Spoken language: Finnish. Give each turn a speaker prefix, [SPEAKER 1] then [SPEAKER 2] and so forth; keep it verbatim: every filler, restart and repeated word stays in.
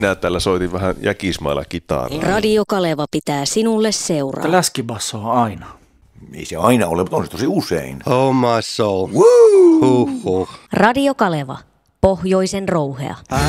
[SPEAKER 1] Minä täällä soitin vähän jäkismailla kitaraa.
[SPEAKER 2] Radio Kaleva pitää sinulle seuraa.
[SPEAKER 3] Läskibasso on aina.
[SPEAKER 4] Ei se aina ole, mutta on se tosi usein.
[SPEAKER 5] Oh my soul.
[SPEAKER 4] Woo!
[SPEAKER 5] Huh, huh.
[SPEAKER 2] Radio Kaleva, pohjoisen rouhea.